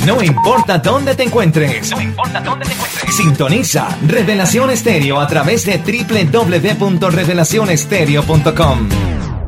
No importa dónde te encuentres. Sintoniza Revelación Estéreo a través de www.revelacionestereo.com.